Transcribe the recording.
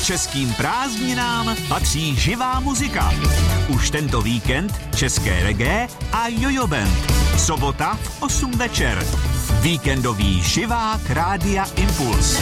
Českým prázdninám patří živá muzika. Už tento víkend české reggae a Jojo Band. Sobota v 8 večer. Víkendový živák Rádia Impuls.